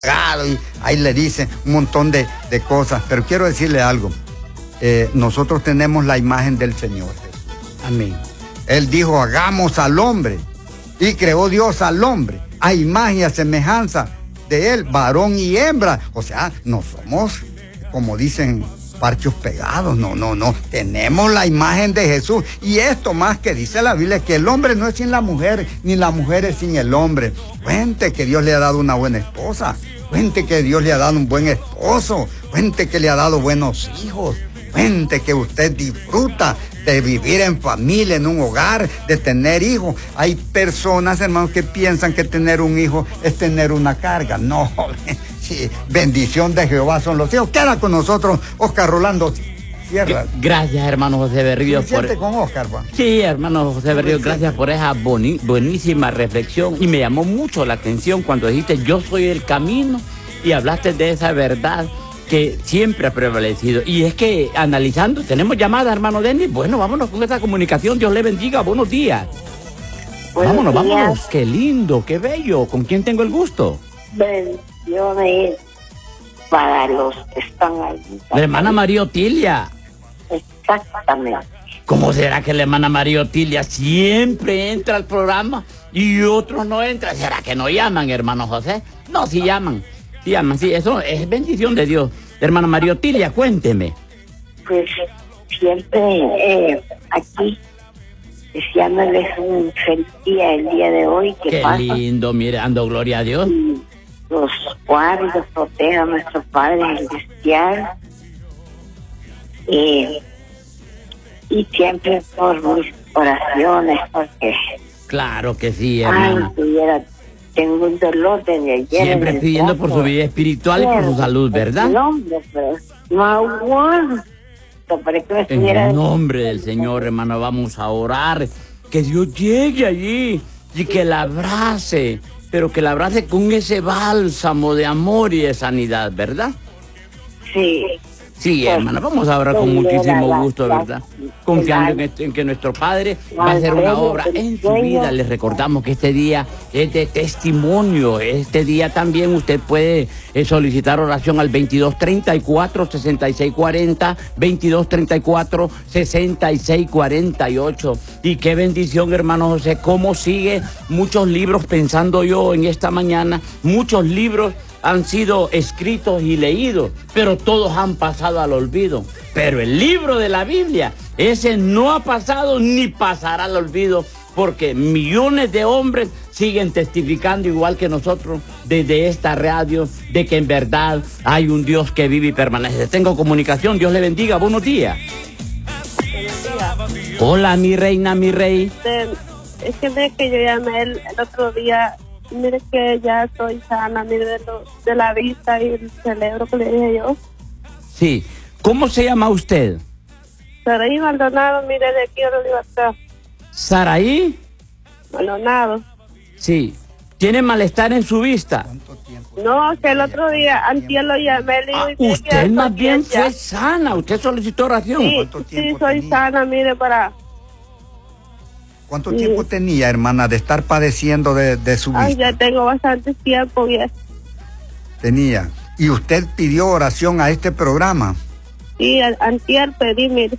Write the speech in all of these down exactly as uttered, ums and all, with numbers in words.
y ahí le dicen un montón de, de cosas, pero quiero decirle algo, eh, nosotros tenemos la imagen del Señor Jesús. Amén. Él dijo, hagamos al hombre, y creó Dios al hombre, a imagen y a semejanza de él, varón y hembra. O sea, no somos, como dicen, parchos pegados, no, no, no, tenemos la imagen de Jesús. Y esto más que dice la Biblia, que el hombre no es sin la mujer, ni la mujer es sin el hombre. Cuente que Dios le ha dado una buena esposa, cuente que Dios le ha dado un buen esposo, cuente que le ha dado buenos hijos, cuente que usted disfruta de vivir en familia, en un hogar, de tener hijos. Hay personas, hermanos, que piensan que tener un hijo es tener una carga. No, sí, bendición de Jehová son los hijos. Queda con nosotros Oscar Rolando Sierra. Gracias, hermano José Berrío. ¿Se siente por... con Oscar, Juan? Sí, hermano José Berrío, gracias por esa boni... buenísima reflexión. Y me llamó mucho la atención cuando dijiste, yo soy el camino, y hablaste de esa verdad que siempre ha prevalecido. Y es que, analizando, tenemos llamada, hermano Denis. Bueno, vámonos con esta comunicación. Dios le bendiga. Buenos días. Buenos vámonos, días. vámonos. Qué lindo, qué bello. ¿Con quién tengo el gusto? Bendiciones para los que están ahí. La hermana María Otilia. Exactamente. ¿Cómo será que la hermana María Otilia siempre entra al programa y otros no entran? ¿Será que no llaman, hermano José? No, sí llaman. Sí llaman, sí, eso es bendición de Dios. Hermana María Otilia, cuénteme. Pues siempre eh, aquí deseándoles un feliz día el día de hoy. Que Qué pasa. lindo, mire, ando gloria a Dios. Y los guarde y los proteja nuestro Padre Celestial. Eh, y siempre por mis oraciones, porque... Claro que sí, hermana. Ay, tuviera, tengo un dolor desde ayer. Siempre pidiendo por su vida espiritual y por su salud, ¿verdad? No, pero no aguanto. En el nombre del Señor, hermano, vamos a orar. Que Dios llegue allí y que la abrace, pero que la abrace con ese bálsamo de amor y de sanidad, ¿verdad? Sí. Sí, hermana, vamos a orar con muchísimo gusto, ¿verdad? Confiando en, este, en que nuestro Padre va a hacer una obra en su vida. Les recordamos que este día es de testimonio. Este día también usted puede eh, solicitar oración al veintidós treinta y cuatro, sesenta y seis cuarenta, veintidós treinta y cuatro, sesenta y seis cuarenta y ocho. Y qué bendición, hermano José, cómo sigue muchos libros, pensando yo en esta mañana, muchos libros han sido escritos y leídos, pero todos han pasado al olvido. Pero el libro de la Biblia, ese no ha pasado ni pasará al olvido, porque millones de hombres siguen testificando igual que nosotros desde esta radio, de que en verdad hay un Dios que vive y permanece. Tengo comunicación, Dios le bendiga, buenos días. Buenos días. Hola, mi reina, mi rey. Es que ve que yo llamé el, el otro día. Mire que ya estoy sana, mire, de, lo, de la vista y el cerebro que le dije yo. Sí. ¿Cómo se llama usted? Saraí Maldonado, mire, de aquí a la Libertad. ¿Saraí? Maldonado. Sí. ¿Tiene malestar en su vista? No, que el otro día, antier lo llamé. Le ah, digo, usted más bien fue sana, usted solicitó oración. Sí, sí, soy tenía? sana, mire, para... ¿Cuánto sí. tiempo tenía, hermana, de estar padeciendo de, de su vista? Ay, ya tengo bastante tiempo, ya. Tenía. ¿Y usted pidió oración a este programa? Sí, antier pedí, mire.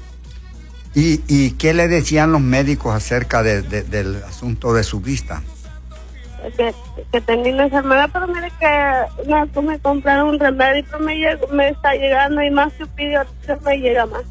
¿Y, ¿Y qué le decían los médicos acerca de, de, del asunto de su vista? Que, que tenía una enfermedad, pero mire que no, me compraron un remedio, pero me, llegó, me está llegando y más que pidió, me llega más.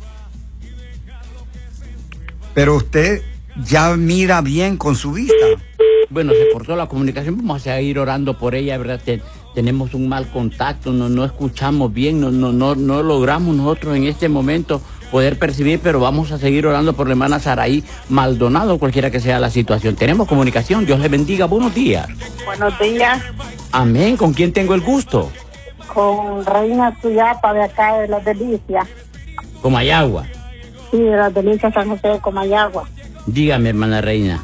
Pero usted ya mira bien con su vista. Bueno, se cortó la comunicación, vamos a seguir orando por ella, ¿verdad? Te, tenemos un mal contacto, no, no escuchamos bien, no, no, no, no logramos nosotros en este momento poder percibir, pero vamos a seguir orando por la hermana Saraí Maldonado, cualquiera que sea la situación. Tenemos comunicación, Dios le bendiga, buenos días. Buenos días. Amén, ¿con quién tengo el gusto? Con Reina Tuyapa de acá de Las Delicias. Comayagua. Sí, de Las Delicias, San José de Comayagua. Dígame, hermana Reina.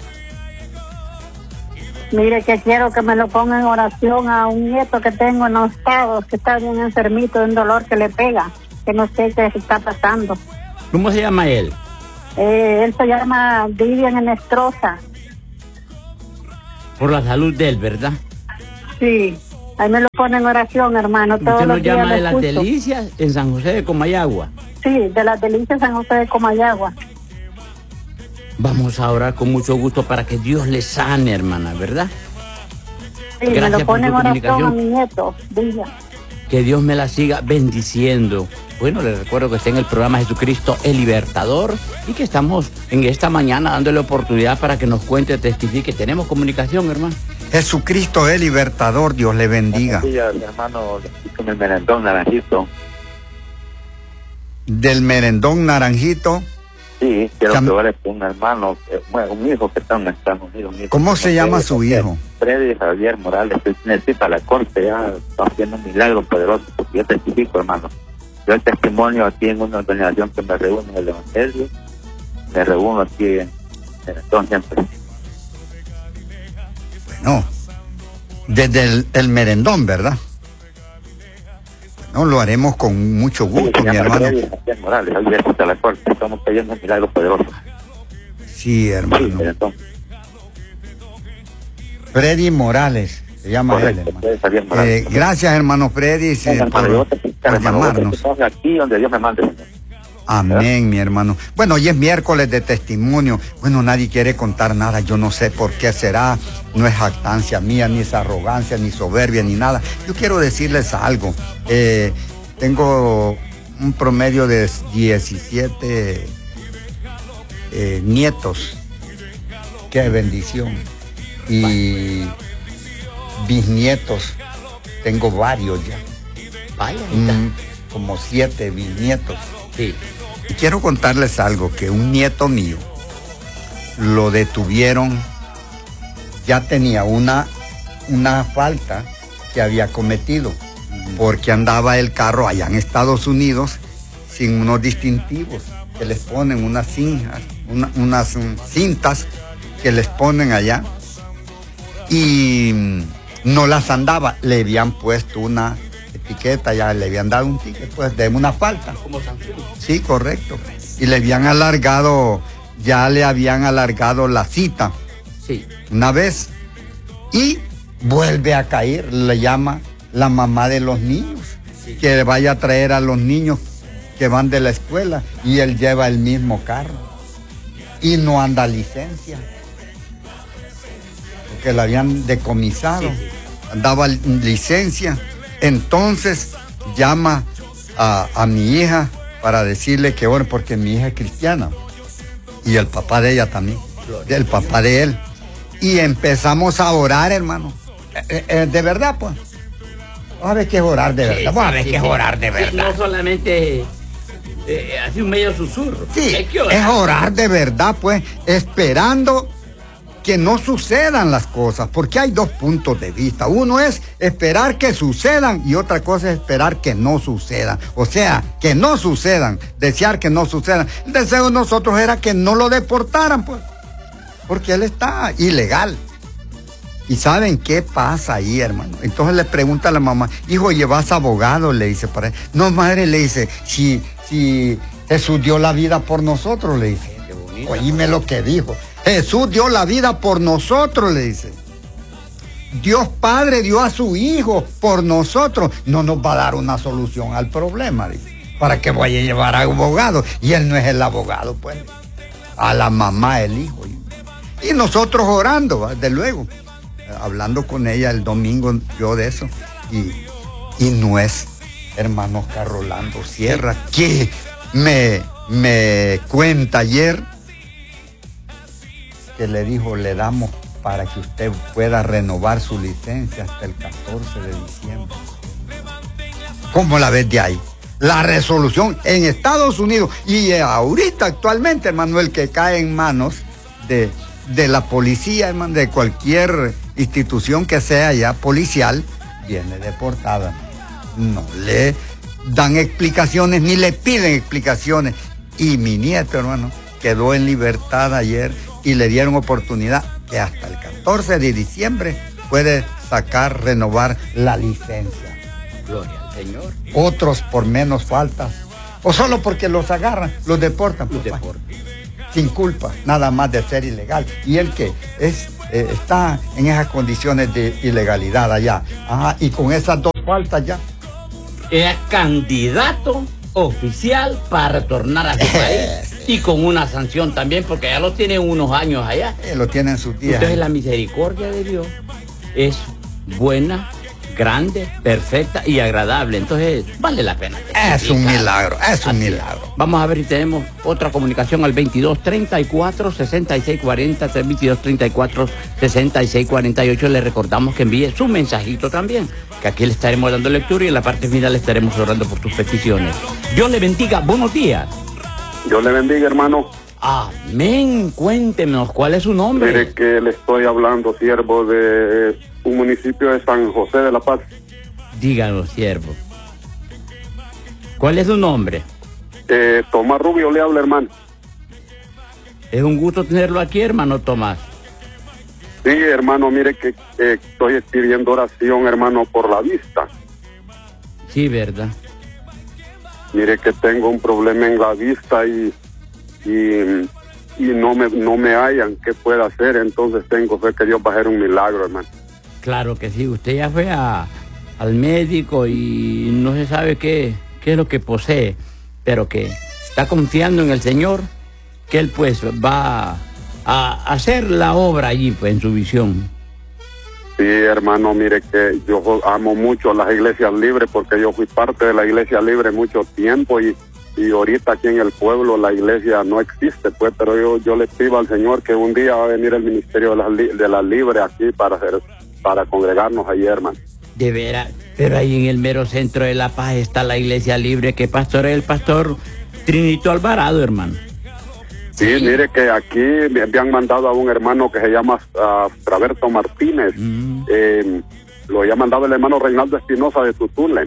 Mire que quiero que me lo ponga en oración a un nieto que tengo en los estados, que está bien enfermito de un dolor que le pega, que no sé qué está pasando. ¿Cómo se llama él? Eh, él se llama Vivian Enestrosa. Por la salud de él, ¿verdad? Sí. Ahí me lo pone en oración, hermano. Todos ¿Usted nos los días llama lo de las escucho. Delicias en San José de Comayagua? Sí, de las Delicias San José de Comayagua. Vamos a orar con mucho gusto para que Dios le sane, hermana, ¿verdad? Sí, me Gracias lo por pone su en oración a comunicación. mi nieto, Villa. Que Dios me la siga bendiciendo. Bueno, les recuerdo que está en el programa Jesucristo el Libertador y que estamos en esta mañana dándole oportunidad para que nos cuente, testifique. Tenemos comunicación, hermano. Jesucristo el Libertador, Dios le bendiga. Buenos días, hermano, con el merendón naranjito. Del merendón naranjito. Sí, quiero Cham- que ore con un hermano, eh, bueno, un hijo que está en Estados Unidos. un hijo ¿Cómo que se no llama puede, su porque hijo? Freddy Javier Morales, que necesita la corte, ya está haciendo un milagro poderoso, porque yo testifico, hermano. Yo el testimonio aquí en una organización que me reúne en el Evangelio, me reúno aquí en Merendón siempre. Bueno, desde el, el merendón, ¿verdad? No, lo haremos con mucho Sí, gusto, se mi llama hermano. Freddy Javier Morales, ahí necesita la corte, estamos pidiendo un milagro poderoso. Sí, Sí, hermano. Merendón. Freddy Morales, se llama él, Correcto, hermano. Freddy Javier Morales. Eh, gracias, hermano Freddy, sí, Venga, por, hermano, yo te pido, por hermano, llamarnos. que ponga aquí donde Dios me mande, Señor. Amén, mi hermano. Bueno, hoy es miércoles de testimonio. Bueno, nadie quiere contar nada. Yo no sé por qué será. No es jactancia mía, ni es arrogancia, ni soberbia, ni nada. Yo quiero decirles algo. Eh, tengo un promedio de diecisiete eh, nietos. Qué bendición. Y bisnietos. Tengo varios ya. Vaya, Mm, como siete bisnietos. sí. Y quiero contarles algo, que un nieto mío lo detuvieron, ya tenía una, una falta que había cometido, porque andaba el carro allá en Estados Unidos sin unos distintivos, que les ponen unas cintas, una- unas mm, cintas que les ponen allá, y mm, no las andaba, le habían puesto una etiqueta, ya le habían dado un ticket, pues de una falta. Como sanción. Sí, correcto. Y le habían alargado, ya le habían alargado la cita Sí. una vez. Y vuelve a caer, le llama la mamá de los niños, Sí. que vaya a traer a los niños que van de la escuela, y él lleva el mismo carro. Y no anda licencia, porque la habían decomisado. Sí, sí. Andaba licencia. Entonces llama a, a mi hija para decirle que ore, porque mi hija es cristiana y el papá de ella también, el papá de él. Y empezamos a orar, hermano. Eh, eh, de verdad, pues. ¿Sabes qué es orar de verdad? Sí, ¿Sabes sí, qué es sí. orar de Sí, verdad? no solamente eh, así un medio susurro. Sí, Hay que orar. es orar de verdad, pues, esperando que no sucedan las cosas, porque hay dos puntos de vista. Uno es esperar que sucedan y otra cosa es esperar que no sucedan. O sea, que no sucedan, desear que no sucedan. El deseo de nosotros era que no lo deportaran, pues, porque él está ilegal. ¿Y saben qué pasa ahí, hermano? Entonces le pregunta a la mamá, hijo, ¿llevas abogado? Le dice para él. No, madre, le dice, si, si Jesús dio la vida por nosotros, le dice. Qué bonito. Oíme lo que dijo. Jesús dio la vida por nosotros, le dice. Dios Padre dio a su Hijo por nosotros. No nos va a dar una solución al problema, dice. ¿Para qué voy a llevar a abogado? Y él no es el abogado, pues. A la mamá, el hijo. Y nosotros orando, desde luego. Hablando con ella el domingo, yo de eso. Y, y no es, hermano Oscar Rolando Sierra, que me, me cuenta ayer que le dijo, le damos para que usted pueda renovar su licencia hasta el catorce de diciembre. ¿Cómo la ves de ahí? La resolución en Estados Unidos y ahorita actualmente, hermano, el que cae en manos de, de la policía, hermano, de cualquier institución que sea ya policial, viene deportada. No le dan explicaciones ni le piden explicaciones. Y mi nieto, hermano, quedó en libertad ayer y le dieron oportunidad que hasta el catorce de diciembre puede sacar, renovar la licencia. Gloria al Señor. Otros por menos faltas, o solo porque los agarran, los deportan, Los papá, deportes. sin culpa, nada más de ser ilegal. Y el que es eh, está en esas condiciones de ilegalidad allá. Ajá, y con esas dos faltas ya. Era candidato oficial para retornar a su país y con una sanción también, porque ya lo tiene unos años allá. Eh, lo tienen sus días. Entonces la misericordia de Dios es buena, grande, perfecta y agradable. Entonces vale la pena. Es un milagro, es un milagro. Vamos a ver si tenemos otra comunicación al veintidós treinta y cuatro sesenta y seis cuarenta, veintidós treinta y cuatro sesenta y seis cuarenta y ocho. Le recordamos que envíe su mensajito también, que aquí le estaremos dando lectura y en la parte final estaremos orando por tus peticiones. Dios le bendiga, buenos días. Dios le bendiga, hermano. Amén. Cuéntenos, ¿cuál es su nombre? Mire que le estoy hablando, siervo, de un municipio de San José de la Paz. Díganos, siervo. ¿Cuál es su nombre? Eh, Tomás Rubio le habla, hermano. Es un gusto tenerlo aquí, hermano Tomás. Sí, hermano, mire que eh, estoy pidiendo oración, hermano, por la vista. Sí, verdad. Mire que tengo un problema en la vista y y, y no me no me hallan qué puedo hacer, entonces tengo fe que Dios va a hacer un milagro, hermano. Claro que sí, usted ya fue a, al médico y no se sabe qué, qué es lo que posee, pero que está confiando en el Señor, que Él pues va a hacer la obra allí pues en su visión. Sí, hermano, mire que yo amo mucho las iglesias libres porque yo fui parte de la iglesia libre mucho tiempo y, y ahorita aquí en el pueblo la iglesia no existe, pues, pero yo yo le pido al Señor que un día va a venir el ministerio de las de la libre aquí para hacer para congregarnos allí, hermano. De veras, pero ahí en el mero centro de La Paz está la iglesia libre, que pastor es el pastor Trinito Alvarado, hermano. Sí, sí, mire que aquí me habían mandado a un hermano que se llama uh, Traverso Martínez, mm. eh, lo había mandado el hermano Reinaldo Espinosa de Tutule.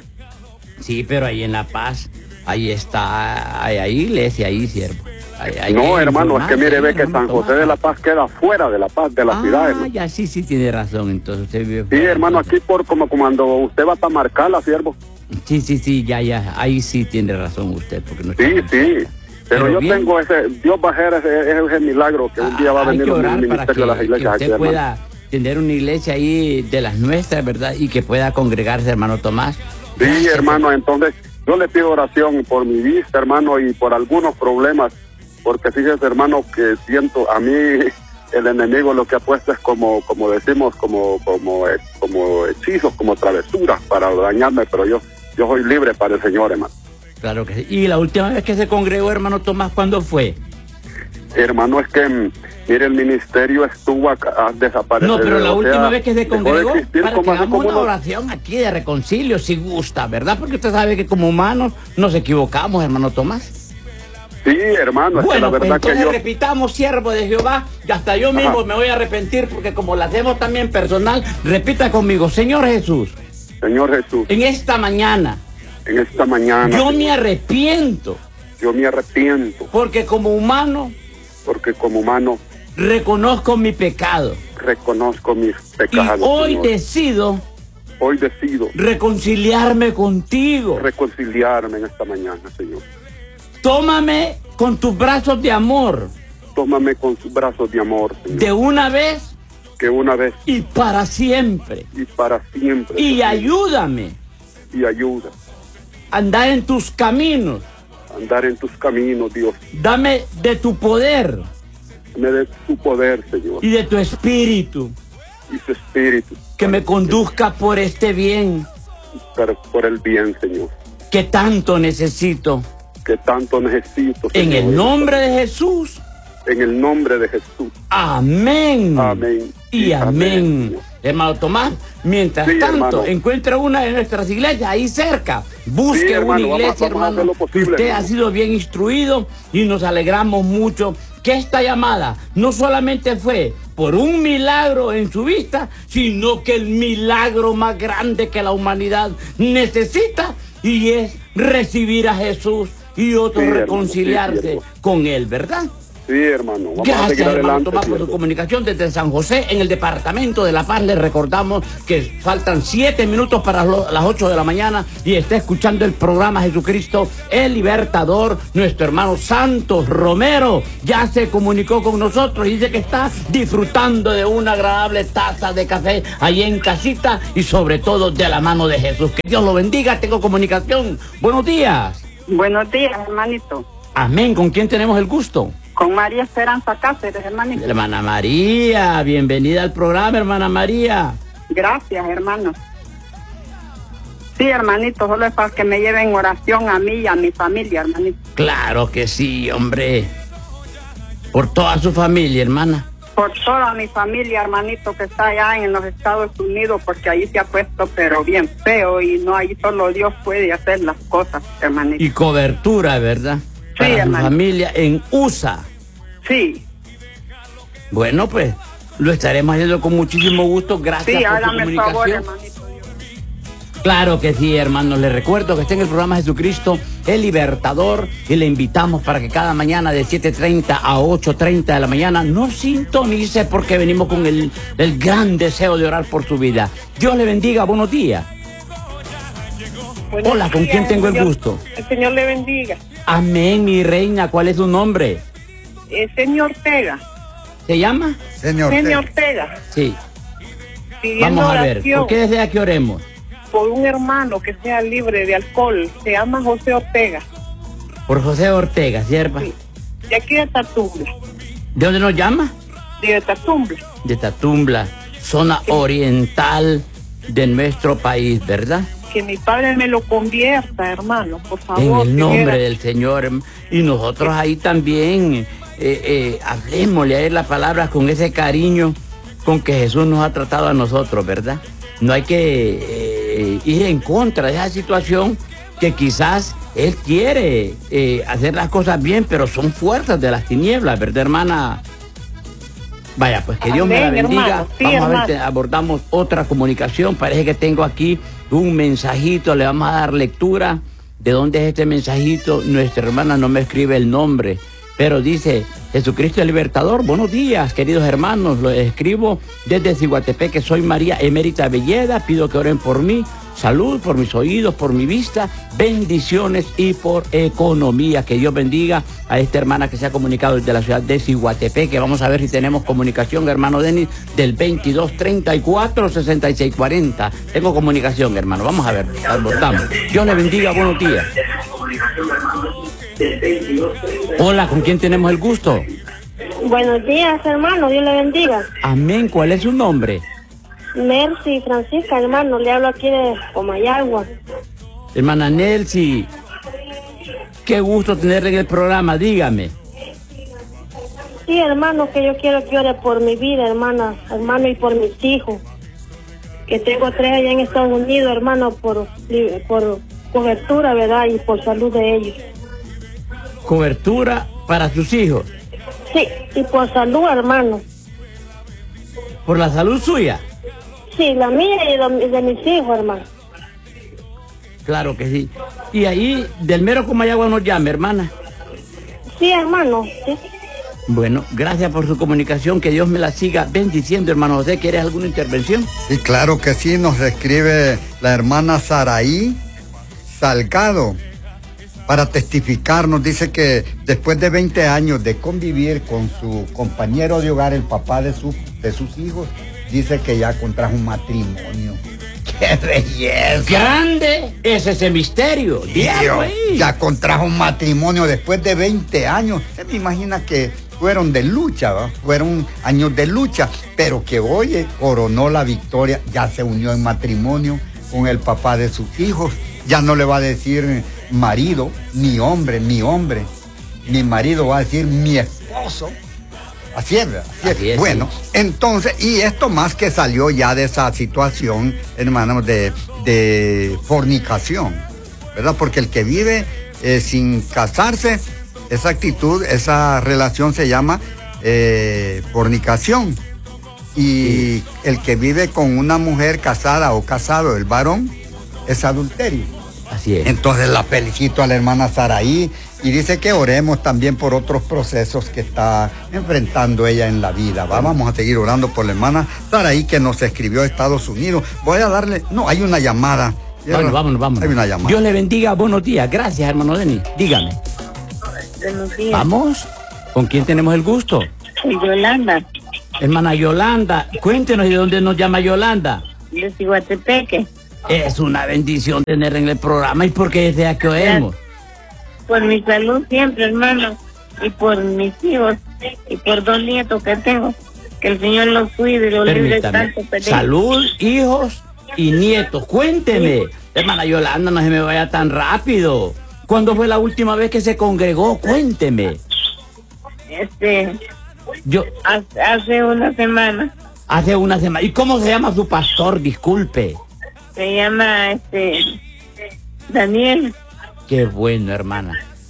Sí, pero ahí en La Paz, ahí está, hay, hay iglesia ahí, siervo. Hay, hay no, hermano, es que mire, ve que San José de La Paz queda fuera de La Paz, de la ah, ciudad, hermano. Ah, ya, sí, sí, tiene razón, entonces usted vive Sí, hermano, aquí por como cuando usted va para Marcala, siervo. Sí, sí, sí, ya, ya, ahí sí tiene razón usted, porque no Sí, sí. Pero, Pero yo bien, tengo ese, Dios va a hacer ese, ese milagro que un día va a venir el ministerio de las iglesias aquí, usted pueda hermano. tener una iglesia ahí de las nuestras, ¿verdad? Y que pueda congregarse, hermano Tomás. Sí, Gracias, hermano, entonces yo le pido oración por mi vista, hermano, y por algunos problemas, porque fíjese, hermano, que siento, a mí el enemigo lo que ha puesto es como, como decimos, como, como, como hechizos, como travesuras para dañarme, pero yo, yo soy libre para el Señor, hermano. Claro que sí. ¿Y la última vez que se congregó, hermano Tomás, cuándo fue? Hermano, es que, mire, el ministerio estuvo acá, desaparecido. No, pero la o última sea, vez que se congregó, de para que hagamos una oración aquí de reconcilio, si gusta, ¿verdad? Porque usted sabe que como humanos nos equivocamos, hermano Tomás. Sí, hermano, es bueno, que la verdad pues entonces que yo... repitamos, siervo de Jehová, y hasta yo mismo Ajá. me voy a arrepentir, porque como lo hacemos también personal, repita conmigo, Señor Jesús. Señor Jesús. En esta mañana. En esta mañana. Yo me arrepiento. Yo me arrepiento. Porque como humano. Porque como humano. Reconozco mi pecado. Reconozco mis pecados. Y hoy Señor. decido. Hoy decido. Reconciliarme contigo. Reconciliarme en esta mañana, Señor. Tómame con tus brazos de amor. Tómame con tus brazos de amor, Señor. De una vez. Que una vez. Y para siempre. Y para siempre. Y Señor. ayúdame. Y ayuda. Andar en tus caminos. Andar en tus caminos, Dios. Dame de tu poder. Dame de tu poder, Señor. Y de tu espíritu. Y tu espíritu. Que me conduzca por este bien. Pero por el bien, Señor. Que tanto necesito. Que tanto necesito, Señor. En el nombre de Jesús. En el nombre de Jesús. Amén. Amén. Y amén. amén. Hermano Tomás, mientras sí, tanto, hermano. encuentra una de nuestras iglesias ahí cerca. Busque sí, hermano, una iglesia, vamos, vamos hermano. Posible, Usted hermano. ha sido bien instruido y nos alegramos mucho que esta llamada no solamente fue por un milagro en su vista, sino que el milagro más grande que la humanidad necesita y es recibir a Jesús y otros sí, reconciliarse sí, con Él, ¿verdad? Sí, hermano. Vamos Gracias, a seguir hermano. adelante. Tomamos ¿cierto? su comunicación desde San José, en el departamento de La Paz. Les recordamos que faltan siete minutos para lo, las ocho de la mañana y está escuchando el programa Jesucristo, el Libertador. Nuestro hermano Santos Romero ya se comunicó con nosotros y dice que está disfrutando de una agradable taza de café ahí en casita y sobre todo de la mano de Jesús. Que Dios lo bendiga. Tengo comunicación. Buenos días. Buenos días, hermanito. Amén. ¿Con quién tenemos el gusto? Con María Esperanza Cáceres, hermanito. Hermana María, bienvenida al programa, hermana María. Gracias, hermano. Sí, hermanito, solo es para que me lleven oración a mí y a mi familia, hermanito. Claro que sí, hombre. Por toda su familia, hermana. Por toda mi familia, hermanito, que está allá en los Estados Unidos, porque ahí se ha puesto pero bien feo y no, ahí solo Dios puede hacer las cosas, hermanito. Y cobertura, ¿verdad? Sí, Para su hermano. familia en U S A. Sí, Bueno, pues lo estaremos haciendo con muchísimo gusto. Gracias sí, por su hágame el comunicación. favor, hermanito. Claro que sí, hermanos. Les recuerdo que está en el programa Jesucristo, el Libertador, y le invitamos para que cada mañana de siete treinta a ocho treinta de la mañana nos sintonice porque venimos con el, el gran deseo de orar por su vida. Dios le bendiga. Buenos días. Buenos Hola, ¿con días, quién tengo el señor- gusto? El Señor le bendiga. Amén, mi reina. ¿Cuál es su nombre? Eh, señor Ortega. ¿Se llama? Señor. Señor te- Ortega. Sí. Pidiendo Vamos a ver. oración ¿Por qué desea que oremos? por un hermano que sea libre de alcohol. Se llama José Ortega. Por José Ortega, ¿cierto? Sí. De aquí de Tatumbla. ¿De dónde nos llama? De Tatumbla. De Tatumbla, zona oriental de nuestro país, ¿verdad? Que mi padre me lo convierta, hermano, por favor. En el nombre señora. del Señor. Y nosotros ahí también, eh, eh, hablemosle a él las palabras con ese cariño con que Jesús nos ha tratado a nosotros, ¿verdad? No hay que eh, ir en contra de esa situación que quizás él quiere eh, hacer las cosas bien, pero son fuerzas de las tinieblas, ¿verdad, hermana? Vaya, pues que Dios me la Amén, bendiga. hermano. Sí, Vamos a ver, hermano. te- abordamos otra comunicación. Parece que tengo aquí un mensajito, le vamos a dar lectura. ¿De dónde es este mensajito? Nuestra hermana no me escribe el nombre, pero dice, Jesucristo el Libertador. Buenos días, queridos hermanos. Lo escribo desde Ciguatepec, soy María Emérita Velleda. Pido que oren por mí. Salud, por mis oídos, por mi vista, bendiciones y por economía. Que Dios bendiga a esta hermana que se ha comunicado desde la ciudad de Ciguatepeque. Vamos a ver si tenemos comunicación, hermano Denis, del veintidós treinta y cuatro sesenta y seis cuarenta. Tengo comunicación, hermano. Vamos a ver, abordamos. Dios le bendiga, buenos días. Hola, ¿con quién tenemos el gusto? Buenos días, hermano, Dios le bendiga. Amén, ¿cuál es su nombre? Mercy Francisca, hermano, le hablo aquí de Comayagua. Hermana Nelcy, qué gusto tenerle en el programa, dígame. Sí, hermano, que yo quiero que ore por mi vida, hermana, hermano, y por mis hijos. Que tengo tres allá en Estados Unidos, hermano, por, por cobertura, ¿verdad? Y por salud de ellos. Cobertura para sus hijos, Sí, y por salud, hermano. por la salud suya. Sí, la mía y la- y de mis hijos, hermano. Claro que sí. Y ahí, del mero Comayagua nos llama, hermana. Sí, hermano, sí. Bueno, gracias por su comunicación, que Dios me la siga bendiciendo, hermano José. ¿Quieres alguna intervención? Sí, claro que sí, nos escribe la hermana Saraí Salgado para testificar. Nos dice que después de veinte años de convivir con su compañero de hogar, el papá de, su, de sus hijos, dice que ya contrajo un matrimonio. ¡Qué belleza! Grande es ese misterio. Dígalo Dios, ahí. ya contrajo un matrimonio después de veinte años. Se me imagina que fueron de lucha, ¿va? Fueron años de lucha, pero que oye, coronó la victoria, ya se unió en matrimonio con el papá de sus hijos. Ya no le va a decir marido, ni hombre, ni hombre. Mi marido va a decir mi esposo. Así es, ¿verdad? Así es. Así es, Bueno, sí. entonces, y esto más que salió ya de esa situación, hermanos, de, de fornicación, ¿verdad? Porque el que vive eh, sin casarse, esa actitud, esa relación se llama eh, fornicación. Y el que vive con una mujer casada o casado, el varón, es adulterio. Así es. Entonces la felicito a la hermana Saraí y dice que oremos también por otros procesos que está enfrentando ella en la vida. ¿va? Vamos a seguir orando por la hermana Saraí, que nos escribió a Estados Unidos. Voy a darle, no, hay una llamada. Bueno, vámonos, vámonos. Hay una llamada. Dios le bendiga, buenos días. Gracias, hermano Denis. Dígame. Buenos días. Vamos, ¿con quién tenemos el gusto? Yolanda, Hermana Yolanda, cuéntenos de dónde nos llama Yolanda. de Ciguatepeque. Es una bendición tenerla en el programa. ¿Y por qué desea que oemos? Por mi salud siempre, hermano, y por mis hijos, y por dos nietos que tengo. Que el Señor los cuide y los libre de Permítame. tanto peligro. Salud, hijos y nietos. Cuénteme, hermana Yolanda, no se me vaya tan rápido. ¿Cuándo fue la última vez que se congregó? Cuénteme. Este, Yo, hace, hace una semana. hace una semana. ¿Y cómo se llama su pastor? Disculpe. Se llama, este, Daniel. Qué bueno, hermana.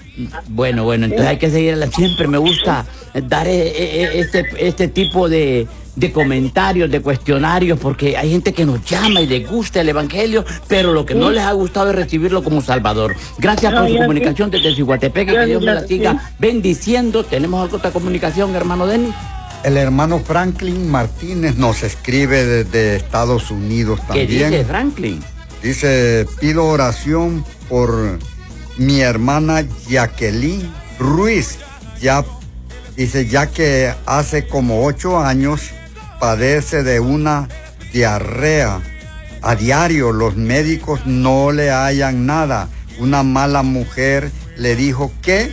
Bueno, bueno, entonces hay que seguir. Siempre me gusta dar eh, eh, este, este tipo de, de comentarios, de cuestionarios, porque hay gente que nos llama y les gusta el evangelio, pero lo que no les ha gustado es recibirlo como Salvador. Gracias por No, su yo comunicación desde Ciguatepeque, Yo que Dios me la sí. siga bendiciendo. ¿Tenemos alguna otra comunicación, hermano Denis? El hermano Franklin Martínez nos escribe desde Estados Unidos ¿Qué también. dice Franklin? Dice, pido oración por mi hermana Jacqueline Ruiz. Ya, dice, ya que hace como ocho años padece de una diarrea. A diario los médicos no le hallan nada. Una mala mujer le dijo que,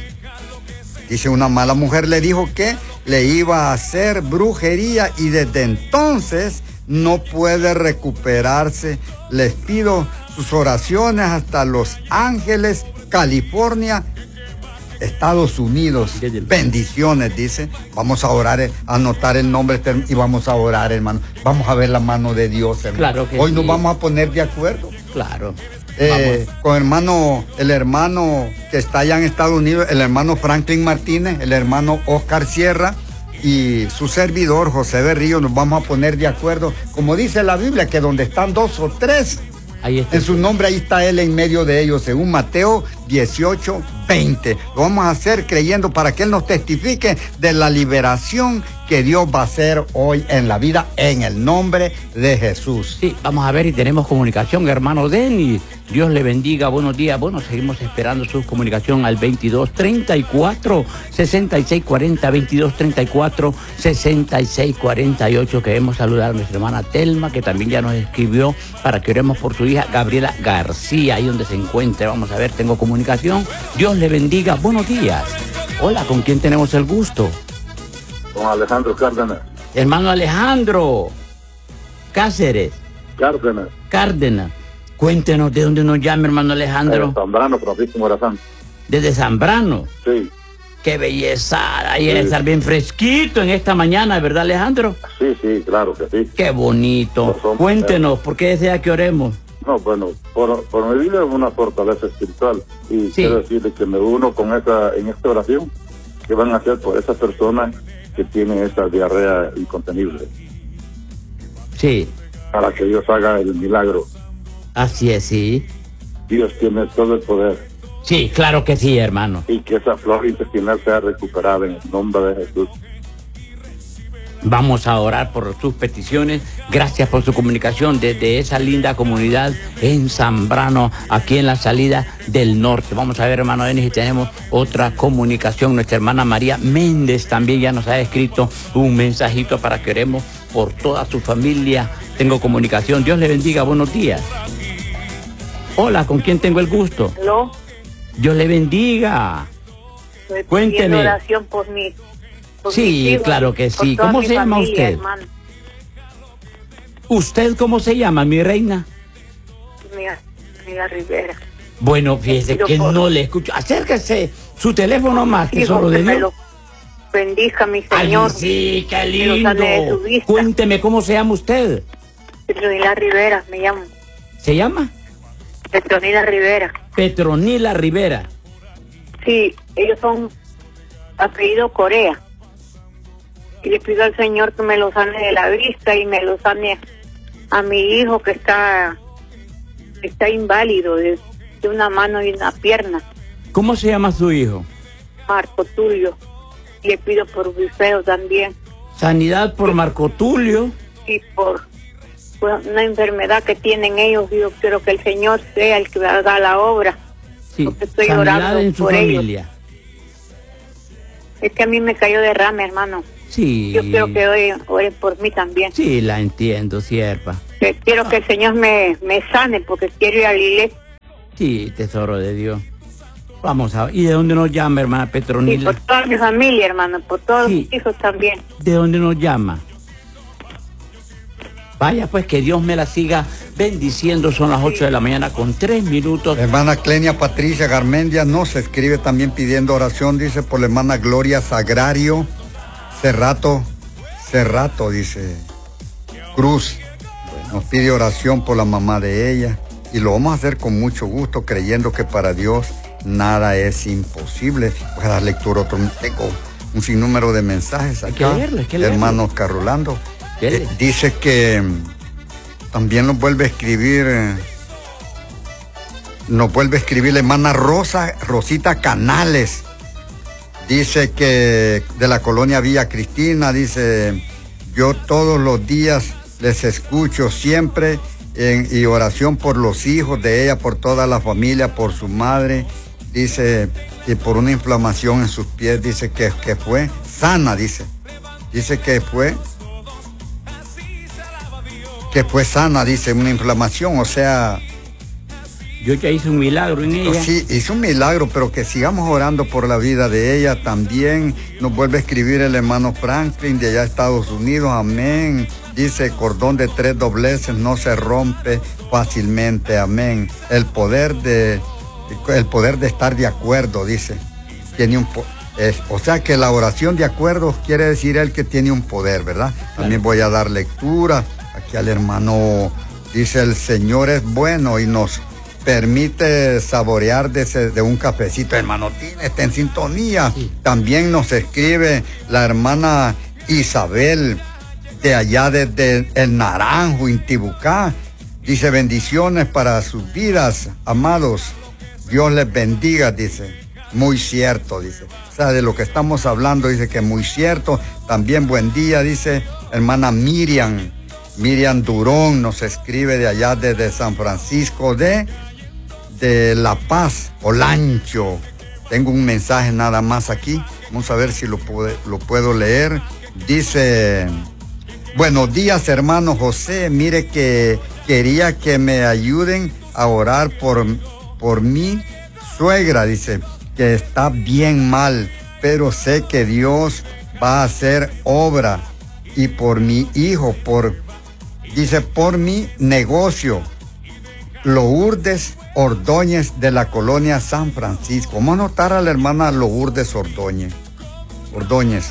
dice, una mala mujer le dijo que le iba a hacer brujería y desde entonces no puede recuperarse. Les pido sus oraciones hasta Los Ángeles, California, Estados Unidos. Bendiciones, dice. Vamos a orar, a anotar el nombre y vamos a orar, hermano. Vamos a ver la mano de Dios, hermano. Claro que Hoy sí. nos vamos a poner de acuerdo. Claro. Eh, con hermano, el hermano que está allá en Estados Unidos, el hermano Franklin Martínez, el hermano Oscar Sierra y su servidor José Berrío, nos vamos a poner de acuerdo. Como dice la Biblia, que donde están dos o tres, Ahí está. en su nombre, ahí está Él en medio de ellos, según Mateo dieciocho, veinte. Lo vamos a hacer creyendo para que Él nos testifique de la liberación que Dios va a hacer hoy en la vida, en el nombre de Jesús. Sí, vamos a ver y tenemos comunicación, hermano Denis. Dios le bendiga, buenos días. Bueno, seguimos esperando su comunicación al veintidós treinta y cuatro, sesenta y seis cuarenta, veintidós treinta y cuatro, sesenta y seis cuarenta y ocho. Queremos saludar a nuestra hermana Telma, que también ya nos escribió para que oremos por su hija Gabriela García, ahí donde se encuentre. Vamos a ver, tengo comunicación. Dios le bendiga, buenos días. Hola, ¿con quién tenemos el gusto? Con Alejandro Cárdenas. Hermano Alejandro Cáceres. Cárdenas. Cárdenas. Cuéntenos de dónde nos llama, hermano Alejandro. Eh, Zambrano, Francisco Morazán. Desde Zambrano. Sí. Qué belleza. Ahí Sí. estar bien fresquito en esta mañana, ¿verdad, Alejandro? Sí, sí, claro que sí. Qué bonito. No, son- Cuéntenos, ¿por qué desea que oremos? No, bueno, por, por mi vida es una fortaleza espiritual. Y Sí. quiero decirle que me uno con esa, en esta oración, que van a hacer por esas personas que tienen esa diarrea incontenible, Sí, para que Dios haga el milagro. así es, sí. Dios tiene todo el poder Sí, claro que sí, hermano. y que esa flora intestinal sea recuperada en el nombre de Jesús. Vamos a orar por sus peticiones. Gracias por su comunicación desde esa linda comunidad en Zambrano, aquí en la salida del norte. Vamos a ver, hermano Denis, si tenemos otra comunicación. Nuestra hermana María Méndez también ya nos ha escrito un mensajito para que oremos por toda su familia. Tengo comunicación. Dios le bendiga. Buenos días. Hola, ¿con quién tengo el gusto? No, Dios le bendiga. estoy Cuénteme. pidiendo oración por mi, por Sí, mis hijos, claro que por sí. toda ¿Cómo mi se llama familia, usted? hermano. ¿Usted cómo se llama, mi reina? Mira, mira Rivera. Bueno, fíjese Pido que por- no le escucho. Acérquese su teléfono más, Hijo, tesoro que de me Dios. lo bendiga mi Ay, Señor. sí, qué Que lo sane de lindo. su vista. Cuénteme cómo se llama usted. Petronila Rivera, me llamo. ¿Se llama? Petronila Rivera. Petronila Rivera. Sí, ellos son apellido Corea. Y le pido al Señor que me lo sane de la vista y me lo sane a mi hijo que está está inválido de, de una mano y una pierna. ¿Cómo se llama su hijo? Marco Tulio. Le pido por Bifeo también. Sanidad por Marco Tulio. Y por pues, una enfermedad que tienen ellos. Yo quiero que el Señor sea el que haga la obra. Sí, porque estoy sanidad orando en su por familia. ellos. Es que a mí me cayó derrame, hermano. Sí. Yo quiero que oren, oren por mí también. Sí, la entiendo, sierva. Que quiero que el Señor me, me sane porque quiero ir a la iglesia. Sí, tesoro de Dios. Vamos a ver. ¿Y de dónde nos llama, hermana Petronila? Sí, por toda mi familia, hermano, por todos sí. mis hijos también. ¿De dónde nos llama? Vaya, pues que Dios me la siga bendiciendo. Son las ocho de la mañana con tres minutos. Hermana Clenia Patricia Garmendia nos escribe también pidiendo oración, dice, por la hermana Gloria Sagrario Cerrato, Cerrato, dice, Cruz. Nos pide oración por la mamá de ella y lo vamos a hacer con mucho gusto, creyendo que para Dios nada es imposible. Voy a dar lectura otro, tengo un sinnúmero de mensajes acá. Hay que leerlo, hay que leerlo. Hermano Carolando. Eh, dice que también nos vuelve a escribir, eh, nos vuelve a escribir la hermana Rosa, Rosita Canales. Dice que de la colonia Villa Cristina, dice, yo todos los días les escucho siempre en, y oración por los hijos de ella, por toda la familia, por su madre, dice, y por una inflamación en sus pies, dice que, que fue sana, dice, dice que fue que fue sana, dice, una inflamación, o sea... Yo ya hice un milagro en ella. Sí, hizo un milagro, pero que sigamos orando por la vida de ella también. Nos vuelve a escribir el hermano Franklin de allá Estados Unidos, amén. Dice, cordón de tres dobleces no se rompe fácilmente, amén. El poder de, el poder de estar de acuerdo, dice, tiene un po es, o sea que la oración de acuerdo quiere decir él que tiene un poder, ¿verdad? Claro. También voy a dar lectura. Aquí al hermano dice, el Señor es bueno y nos permite saborear de, ese, de un cafecito. Hermano Tine está en sintonía. Sí. También nos escribe la hermana Isabel de allá desde el Naranjo, Intibucá. Dice, bendiciones para sus vidas, amados. Dios les bendiga, dice. Muy cierto, dice. O sea, de lo que estamos hablando, dice que muy cierto. También buen día, dice hermana Miriam. Miriam Durón nos escribe de allá desde San Francisco de, de La Paz, Olancho. Tengo un mensaje nada más aquí. Vamos a ver si lo, puede, lo puedo leer. Dice, buenos días hermano José. Mire que quería que me ayuden a orar por, por mi suegra. Dice que está bien mal, pero sé que Dios va a hacer obra. Y por mi hijo, por... Dice, por mi negocio, Lourdes Ordóñez de la colonia San Francisco. Vamos a anotar a la hermana Lourdes Ordóñez. Ordóñez.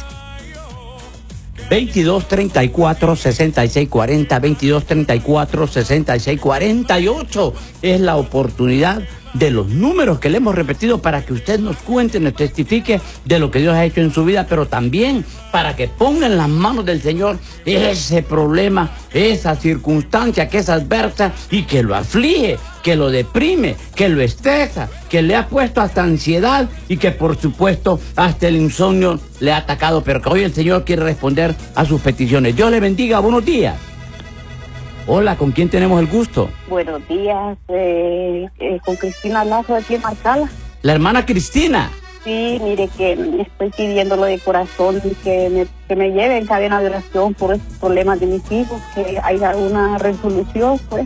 veintidós treinta y cuatro, sesenta y seis cuarenta, veintidós treinta y cuatro, sesenta y seis cuarenta y ocho. Es la oportunidad de los números que le hemos repetido para que usted nos cuente, nos testifique de lo que Dios ha hecho en su vida, pero también para que ponga en las manos del Señor ese problema, esa circunstancia que es adversa y que lo aflige, que lo deprime, que lo estresa, que le ha puesto hasta ansiedad y que por supuesto hasta el insomnio le ha atacado, pero que hoy el Señor quiere responder a sus peticiones. Dios le bendiga, buenos días. Hola, ¿con quién tenemos el gusto? Buenos días, eh, eh, con Cristina Lazo de aquí en Marcala. La hermana Cristina. Sí, mire que estoy pidiéndolo de corazón que me, que me lleve en cadena de oración por estos problemas de mis hijos, que haya una resolución, pues.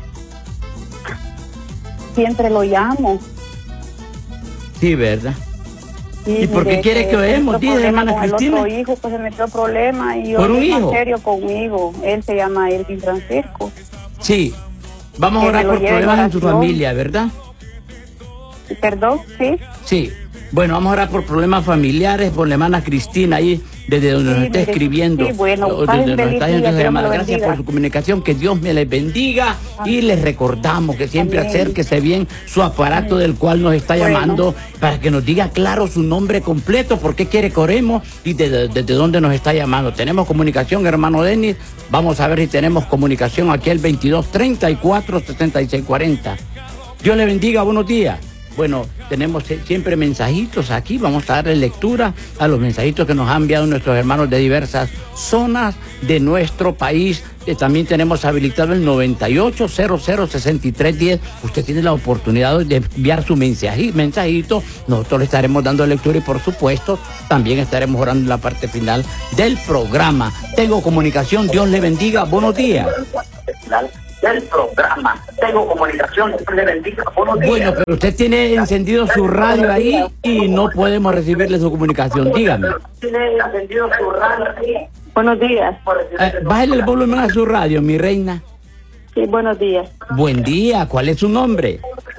Siempre lo llamo. Sí, ¿verdad? Sí, ¿Y por qué quiere que oremos? Dice, hermana Cristina. El otro hijo pues se metió problema y yo ¿Por un estoy hijo? en serio conmigo. Él se llama Elvin Francisco. Sí. Vamos a orar por problemas en su familia, ¿verdad? Perdón, sí. Sí. Bueno, vamos a orar por problemas familiares, por la hermana Cristina ahí, desde donde sí, nos está mire, escribiendo. Sí, bueno, desde nos está diciendo, hermana, gracias bendiga. por su comunicación, que Dios me les bendiga. Amén. Y les recordamos que siempre Amén. Acérquese bien su aparato Amén. Del cual nos está bueno. Llamando, para que nos diga claro su nombre completo, por qué quiere que oremos y desde, desde dónde nos está llamando. Tenemos comunicación, hermano Denis. Vamos a ver si tenemos comunicación aquí el veintidós treinta y cuatro, sesenta y seis cuarenta. Dios le bendiga, buenos días. Bueno, tenemos siempre mensajitos aquí, vamos a darle lectura a los mensajitos que nos han enviado nuestros hermanos de diversas zonas de nuestro país. Eh, también tenemos habilitado el noventa y ocho, cero cero, sesenta y tres diez. Usted tiene la oportunidad de enviar su mensaje, mensajito, nosotros le estaremos dando lectura y por supuesto también estaremos orando en la parte final del programa. Tengo comunicación, Dios le bendiga, buenos días. Del programa. Tengo comunicación, Dios le bendiga. Buenos días. Bueno, pero usted tiene encendido su radio ahí y no podemos recibirle su comunicación. Dígame. Tiene encendido su radio ahí. Buenos días. Eh, bájale el volumen a su radio, mi reina. Sí, buenos días. Buen día, ¿cuál es su nombre?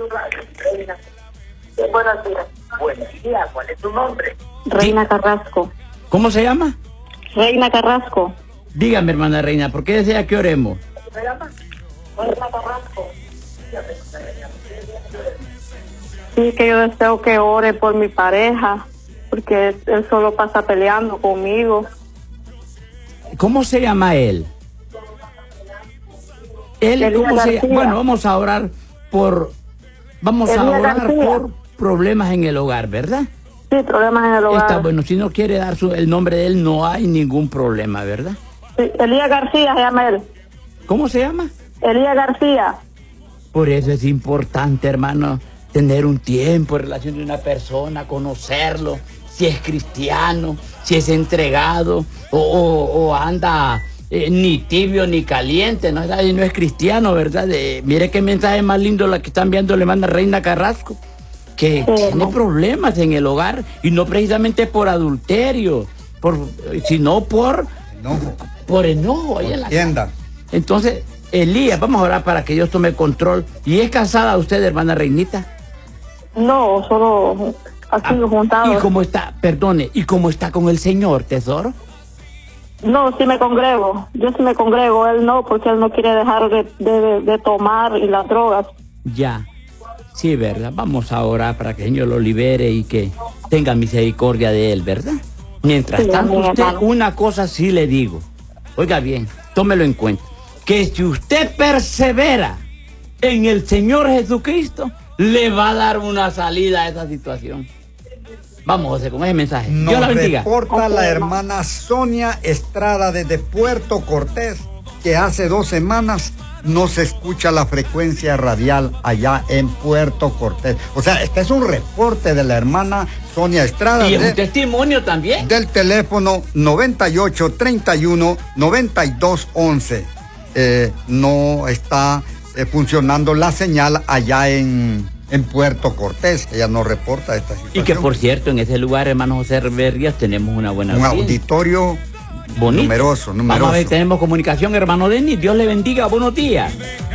Buenos días. Buen día, ¿cuál es su nombre? Reina Carrasco. ¿Cómo se llama? Reina Carrasco. Dígame, hermana Reina, ¿por qué desea que oremos? Sí, que yo deseo que ore por mi pareja, porque él solo pasa peleando conmigo. ¿Cómo se llama él? Él, Elías ¿cómo se García. Bueno, vamos a orar por, vamos Elías a orar García. por problemas en el hogar, ¿verdad? Sí, problemas en el hogar. Está bueno, si no quiere dar su, el nombre de él, no hay ningún problema, ¿verdad? Sí, Elías García se llama él. ¿Cómo se llama? Elías García. Por eso es importante, hermano, tener un tiempo en relación de una persona, conocerlo, si es cristiano, si es entregado, o, o, o anda eh, ni tibio ni caliente, no, no es cristiano, ¿verdad? Eh, mire qué mensaje más lindo la que está enviando, le manda Reina Carrasco, que Sí, tiene no. problemas en el hogar, y no precisamente por adulterio, por, sino por Enojo. por enojo. Ahí en la Entienda. Entonces, Elías, vamos a orar para que Dios tome control. ¿Y es casada usted, hermana Reinita? No, solo así Ah, juntado. ¿Y cómo está, perdone, y cómo está con el Señor, tesoro? No, sí me congrego. Yo sí me congrego. Él no, porque él no quiere dejar de, de, de tomar y las drogas. Ya, sí, ¿verdad? Vamos a orar para que el Señor lo libere y que tenga misericordia de él, ¿verdad? Mientras Sí, tanto, amén, usted, hermano. una cosa sí le digo. Oiga bien, tómelo en cuenta. Que si usted persevera en el Señor Jesucristo, le va a dar una salida a esa situación. Vamos, José, con ese mensaje. Dios la Nos bendiga. reporta la hermana Sonia Estrada desde Puerto Cortés, que hace dos semanas no se escucha la frecuencia radial allá en Puerto Cortés. O sea, este es un reporte de la hermana Sonia Estrada. Y es de- un testimonio también. del teléfono noventa y ocho, treinta y uno, noventa y dos, once. Eh, no está eh, funcionando la señal allá en, en Puerto Cortés. Ella no reporta esta situación. Y que, por cierto, en ese lugar, hermano José Berrias, tenemos una buena un audiencia. auditorio Bonito. numeroso, numeroso. Vamos a ver, tenemos comunicación, hermano Denis. Dios le bendiga, buenos días.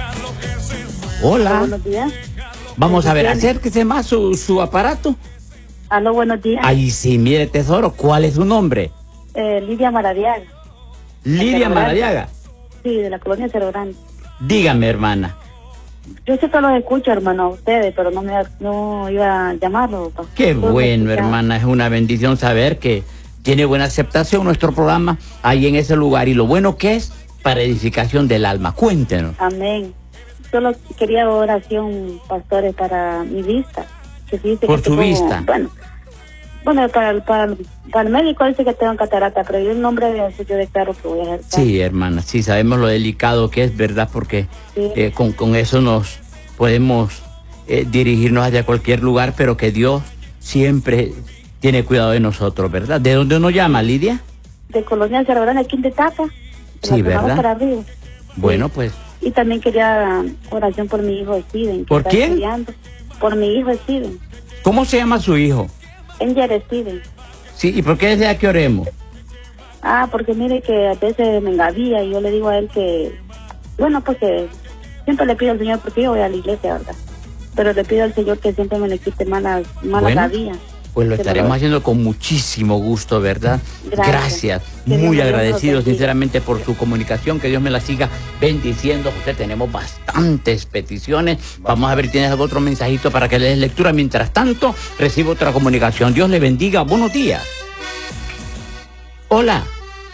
Hola. Buenos días. Vamos a ver, ¿Tiene? acérquese más su, su aparato. Aló, buenos días. Ahí sí, mire, tesoro, ¿cuál es su nombre? Eh, Lidia Maradiaga. Lidia Cerro Grande. Maradiaga. Sí, de la colonia Cerro Grande. Dígame, hermana. Yo siempre los escucho, hermano, a ustedes, pero no me no iba a llamarlo. pa- Qué solo bueno, escuchar. hermana, es una bendición saber que tiene buena aceptación nuestro programa ahí en ese lugar y lo bueno que es para edificación del alma. Cuéntenos. Amén. Solo quería oración, pastores, para mi vista. Que dice Por que su tengo- vista. Bueno, bueno para, el- para, el- para el médico dice que tengo catarata, pero yo en nombre de Jesús yo declaro que voy a hacer. Sí, hermana, sí, sabemos lo delicado que es, ¿verdad? Porque Sí. eh, con, con eso nos podemos eh, dirigirnos hacia cualquier lugar, pero que Dios siempre tiene cuidado de nosotros, ¿verdad? ¿De dónde nos llama, Lidia? De colonia Cerro Grande, aquí en Tetapa. de Sí, la Tomada ¿verdad? Para arriba. Bueno, pues, Y también quería oración por mi hijo Steven. que ¿Por está quién? estudiando. Por mi hijo Steven. ¿cómo se llama su hijo? Angel Steven. Sí, ¿y por qué desea que oremos? Ah, porque mire que a veces me engavía y yo le digo a él que, bueno, porque siempre le pido al Señor, porque yo voy a la iglesia, ¿verdad? Pero le pido al Señor que siempre me le quite malas, malas Bueno, gavillas. Pues lo Que estaremos lo- haciendo con muchísimo gusto, ¿verdad? Gracias. Gracias. Que Dios Muy me agradecido, bendiga. sinceramente, por su comunicación. Que Dios me la siga bendiciendo. Usted tenemos bastantes peticiones. Vamos a ver si tienes algún otro mensajito para que le des lectura. Mientras tanto, recibo otra comunicación. Dios le bendiga. Buenos días. Hola.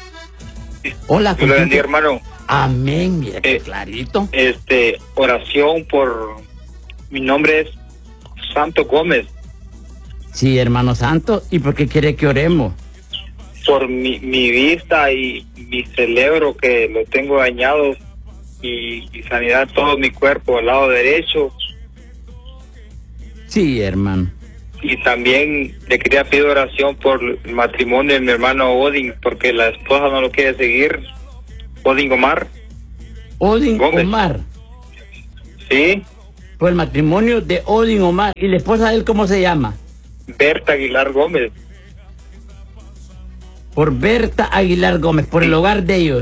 Hola. Dios le ¿con bendiga, quién? hermano. Amén. Mire, qué Eh, clarito. Este, oración por... Mi nombre es Santos Gómez. Sí, hermano Santos. ¿Y por qué quiere que oremos? Por mi, mi vista y mi cerebro, que lo tengo dañado, y, y sanidad de todo mi cuerpo, al lado derecho. Sí, hermano. Y también le quería pedir oración por el matrimonio de mi hermano Odin, porque la esposa no lo quiere seguir. Odin Omar. Odin Gómez. Omar. Sí. Por el matrimonio de Odin Omar. ¿Y la esposa de él cómo se llama? Berta Aguilar Gómez. Por Berta Aguilar Gómez, por el hogar de ellos.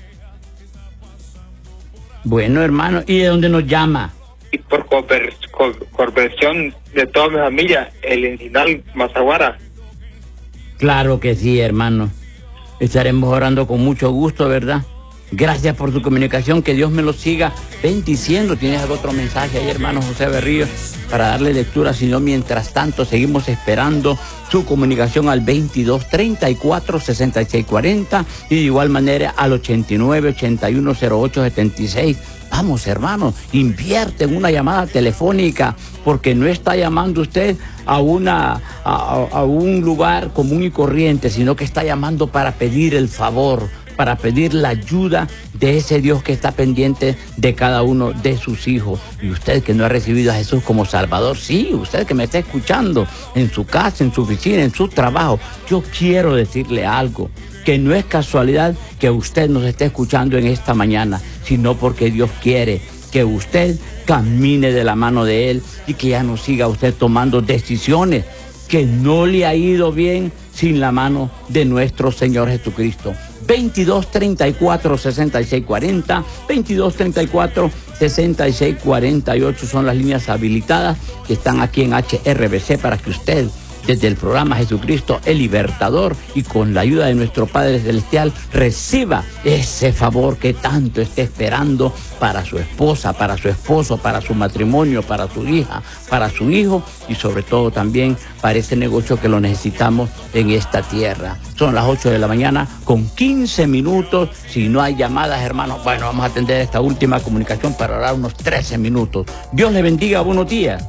Bueno, hermano, ¿y de dónde nos llama? Y por conver, con, conversión de toda mi familia, el Encinal Mazaguara. Claro que sí, hermano. Estaremos orando con mucho gusto, ¿verdad? Gracias por su comunicación, que Dios me lo siga bendiciendo. ¿Tienes algún otro mensaje ahí, hermano José Berrío, para darle lectura? Si no, mientras tanto, seguimos esperando su comunicación al veintidós treinta y cuatro sesenta y seis cuarenta y de igual manera al ochenta y nueve ochenta y uno cero ocho setenta y seis. Vamos, hermano, invierte en una llamada telefónica, porque no está llamando usted a, una, a, a un lugar común y corriente, sino que está llamando para pedir el favor, para pedir la ayuda de ese Dios que está pendiente de cada uno de sus hijos. Y usted que no ha recibido a Jesús como Salvador, sí, usted que me está escuchando en su casa, en su oficina, en su trabajo, yo quiero decirle algo, que no es casualidad que usted nos esté escuchando en esta mañana, sino porque Dios quiere que usted camine de la mano de Él y que ya no siga usted tomando decisiones que no le ha ido bien sin la mano de nuestro Señor Jesucristo. veintidós treinta y cuatro sesenta y seis cuarenta, veintidós treinta y cuatro sesenta y seis cuarenta y ocho son las líneas habilitadas que están aquí en H R B C para que usted, desde el programa Jesucristo el Libertador y con la ayuda de nuestro Padre Celestial, reciba ese favor que tanto está esperando para su esposa, para su esposo, para su matrimonio, para su hija, para su hijo y sobre todo también para ese negocio que lo necesitamos en esta tierra. Son las ocho de la mañana con quince minutos. Si no hay llamadas, hermanos, bueno, vamos a atender esta última comunicación para orar unos trece minutos. Dios le bendiga, buenos días.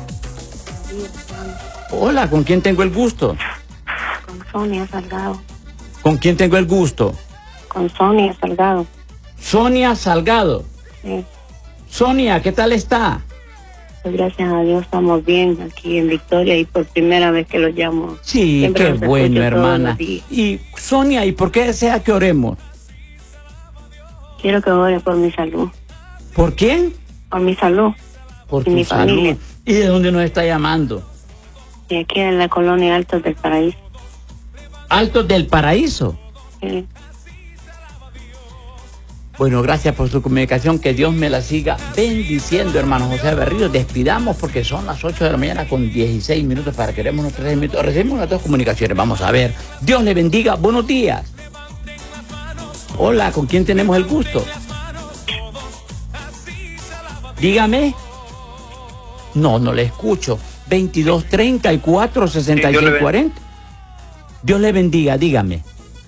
Hola, ¿con quién tengo el gusto? Con Sonia Salgado. ¿Con quién tengo el gusto? Con Sonia Salgado. Sonia Salgado. Sí. Sonia, ¿qué tal está? Pues gracias a Dios estamos bien aquí en Victoria y por primera vez que los llamo. Sí, Siempre qué bueno, hermana. Y Sonia, ¿y por qué desea que oremos? Quiero que ore por mi salud. ¿Por quién? Por mi salud. Por y tu mi salud. familia. ¿Y de dónde nos está llamando? Y aquí en la colonia Altos del Paraíso. ¿Altos del Paraíso? Sí. Bueno, gracias por su comunicación, que Dios me la siga bendiciendo, hermano José Berrío. Despidamos porque son las ocho de la mañana con dieciséis minutos para que queremos unos tres minutos. Recibimos unas dos comunicaciones, vamos a ver. Dios le bendiga, buenos días. Hola, ¿con quién tenemos el gusto? Dígame. No, no le escucho. veintidós treinta y cuatro sesenta y seis cuarenta. Dios le bendiga, dígame.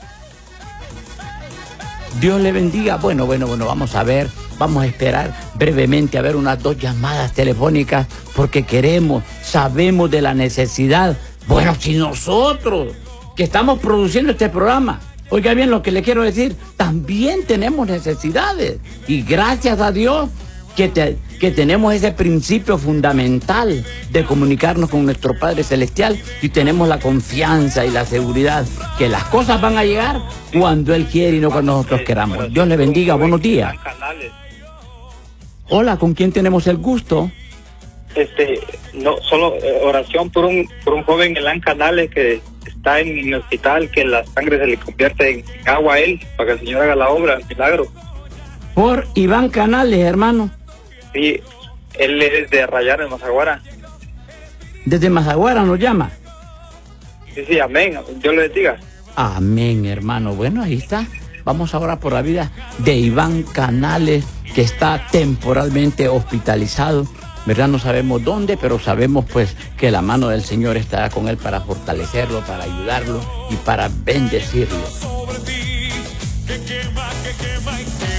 Dios le bendiga. Bueno, bueno, bueno, vamos a ver, vamos a esperar brevemente a ver unas dos llamadas telefónicas porque queremos, sabemos de la necesidad. Bueno, si nosotros que estamos produciendo este programa, oiga bien lo que le quiero decir, también tenemos necesidades y gracias a Dios que, te, que tenemos ese principio fundamental de comunicarnos con nuestro Padre Celestial y tenemos la confianza y la seguridad que las cosas van a llegar cuando Él quiere y no cuando nosotros queramos. Dios le bendiga, buenos días. Hola, ¿con quién tenemos el gusto? Este, no, solo eh, oración por un por un joven Elan Canales que está en el hospital, que la sangre se le convierte en agua a él, para que el Señor haga la obra, el milagro. Por Iván Canales, hermano. Sí, él es de Rayar, en Mazaguara. Desde Mazaguara nos llama. Sí, sí, amén, Dios le bendiga. Amén, hermano. Bueno, ahí está. Vamos ahora por la vida de Iván Canales, que está temporalmente hospitalizado, ¿verdad? No sabemos dónde, pero sabemos pues que la mano del Señor estará con él para fortalecerlo, para ayudarlo y para bendecirlo.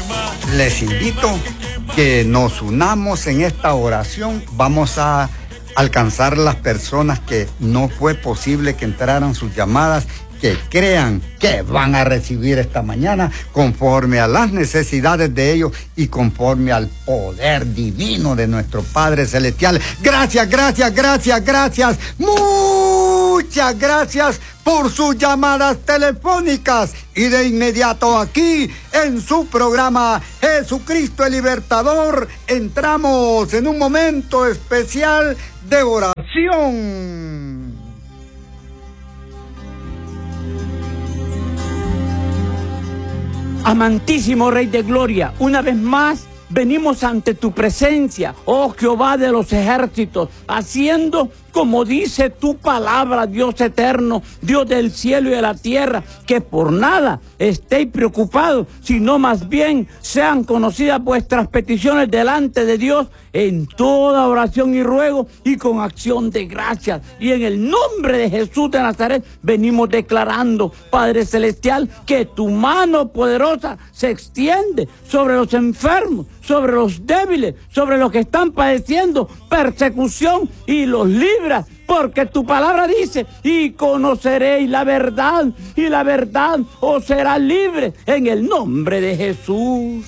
Les invito que nos unamos en esta oración. Vamos a alcanzar las personas que no fue posible que entraran sus llamadas, que crean que van a recibir esta mañana conforme a las necesidades de ellos y conforme al poder divino de nuestro Padre Celestial. Gracias, gracias, gracias, gracias. Muchas gracias por sus llamadas telefónicas. Y de inmediato aquí en su programa Jesucristo el Libertador entramos en un momento especial de oración. Amantísimo Rey de Gloria, una vez más venimos ante tu presencia, oh Jehová de los ejércitos, haciendo como dice tu palabra, Dios eterno, Dios del cielo y de la tierra, que por nada estéis preocupados, sino más bien sean conocidas vuestras peticiones delante de Dios en toda oración y ruego y con acción de gracias. Y en el nombre de Jesús de Nazaret venimos declarando, Padre Celestial, que tu mano poderosa se extiende sobre los enfermos, sobre los débiles, sobre los que están padeciendo persecución y los libras, porque tu palabra dice, y conoceréis la verdad, y la verdad os será libre, en el nombre de Jesús.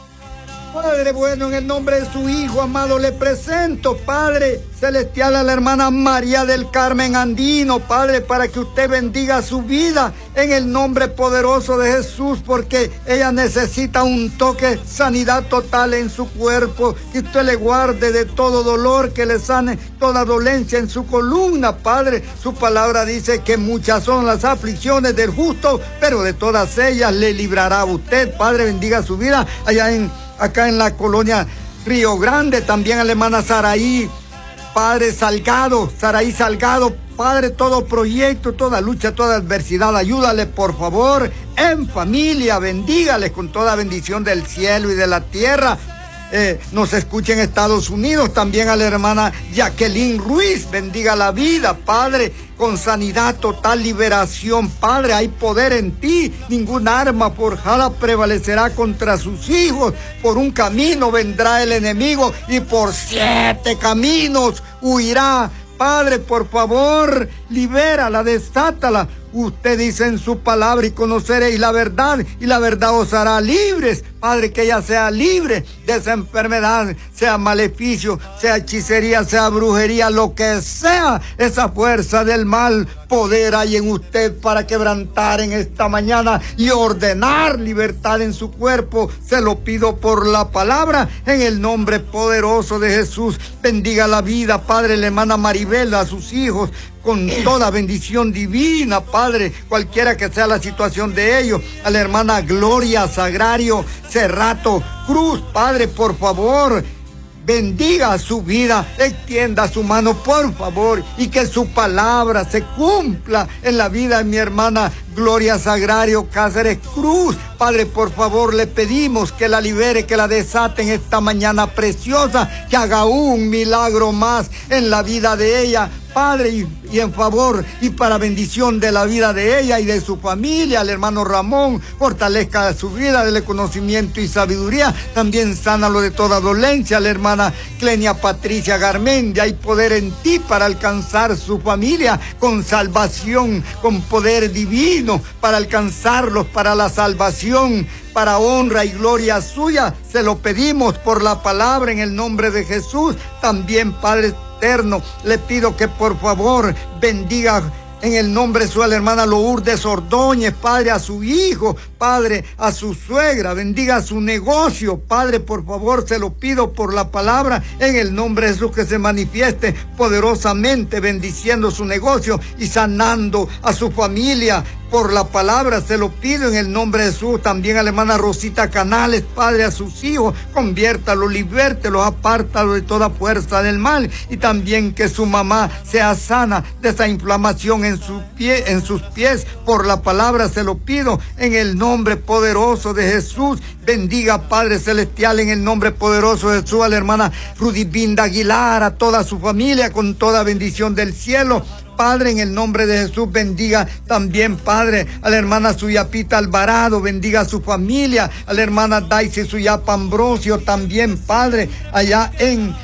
Padre bueno, en el nombre de su Hijo amado le presento, Padre Celestial, a la hermana María del Carmen Andino, Padre, para que usted bendiga su vida en el nombre poderoso de Jesús, porque ella necesita un toque, sanidad total en su cuerpo, que usted le guarde de todo dolor, que le sane toda dolencia en su columna, Padre. Su palabra dice que muchas son las aflicciones del justo, pero de todas ellas le librará usted. Padre, bendiga su vida allá en acá en la colonia Río Grande, también a la hermana Saraí, Padre Salgado, Saraí Salgado, Padre, todo proyecto, toda lucha, toda adversidad, ayúdale por favor, en familia, bendígale con toda bendición del cielo y de la tierra. Eh, nos escucha en Estados Unidos, también a la hermana Jacqueline Ruiz, bendiga la vida, Padre, con sanidad total, liberación, Padre, hay poder en ti, ningún arma forjada prevalecerá contra sus hijos, por un camino vendrá el enemigo y por siete caminos huirá. Padre, por favor, libérala, desátala. Usted dice en su palabra, y conoceréis la verdad, y la verdad os hará libres. Padre, que ella sea libre de esa enfermedad, sea maleficio, sea hechicería, sea brujería, lo que sea, esa fuerza del mal, poder hay en usted para quebrantar en esta mañana y ordenar libertad en su cuerpo. Se lo pido por la palabra, en el nombre poderoso de Jesús. Bendiga la vida, Padre, la hermana Maribel, a sus hijos, con toda bendición divina, Padre, cualquiera que sea la situación de ellos. A la hermana Gloria Sagrario Cerrato Cruz, Padre, por favor, bendiga su vida, extienda su mano, por favor, y que su palabra se cumpla en la vida de mi hermana Gloria Sagrario Cáceres Cruz. Padre, por favor, le pedimos que la libere, que la desate en esta mañana preciosa, que haga un milagro más en la vida de ella, Padre, y, y en favor y para bendición de la vida de ella y de su familia. Al hermano Ramón, fortalezca su vida, dele conocimiento y sabiduría, también sánalo de toda dolencia. A la hermana Clenia Patricia Garmendia, hay poder en ti para alcanzar su familia con salvación, con poder divino para alcanzarlos, para la salvación, para honra y gloria suya. Se lo pedimos por la palabra en el nombre de Jesús. También, Padre eterno, le pido que por favor bendiga en el nombre de su hermana Lourdes Ordóñez, Padre, a su hijo, Padre, a su suegra, bendiga su negocio, Padre, por favor, se lo pido por la palabra, en el nombre de Jesús, que se manifieste poderosamente, bendiciendo su negocio y sanando a su familia. Por la palabra se lo pido en el nombre de Jesús. También a la hermana Rosita Canales, Padre, a sus hijos, conviértalo, libértelo, apártalo de toda fuerza del mal, y también que su mamá sea sana de esa inflamación en su pie, en sus pies. Por la palabra se lo pido en el nombre poderoso de Jesús. Bendiga, Padre Celestial, en el nombre poderoso de Jesús, a la hermana Rudibinda Aguilar, a toda su familia, con toda bendición del cielo. Padre, en el nombre de Jesús, bendiga también, Padre, a la hermana Suyapita Alvarado, bendiga a su familia, a la hermana Daisy Suyapa Ambrosio, también, Padre, allá en,